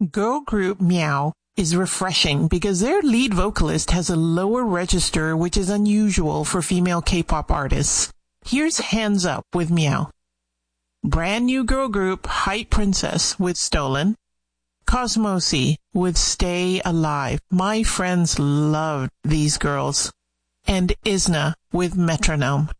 Girl group Meow is refreshing because their lead vocalist has a lower register, which is unusual for female K-pop artists. Here's Hands Up with Meow. Brand new girl group Hype Princess with Stolen. Cosmosi with Stay Alive. My friends loved these girls. And Isna with Metronome.